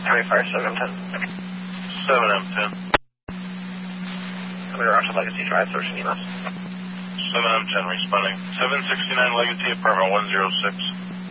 Fire 7M10. 7M10. Coming around to Legacy Drive, searching EMS. 7M10 responding. 769 Legacy, apartment 106.